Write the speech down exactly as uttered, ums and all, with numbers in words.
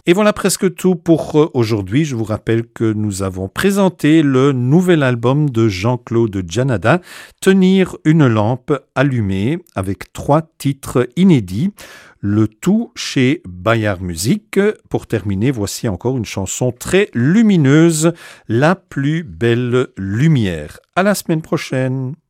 Et voilà presque tout pour aujourd'hui. Je vous rappelle que nous avons présenté le nouvel album de Jean-Claude Janada, Tenir une lampe allumée, avec trois titres inédits. Le tout chez Bayard Musique. Pour terminer, voici encore une chanson très lumineuse, La plus belle lumière. À la semaine prochaine.